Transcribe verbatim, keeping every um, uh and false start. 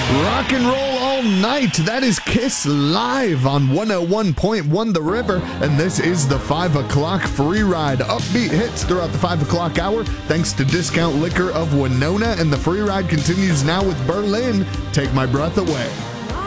Rock and roll all night. That is Kiss live on one oh one point one The River. And this is the five o'clock free ride. Upbeat hits throughout the five o'clock hour. Thanks to Discount Liquor of Winona. And the free ride continues now with Berlin. Take My Breath Away.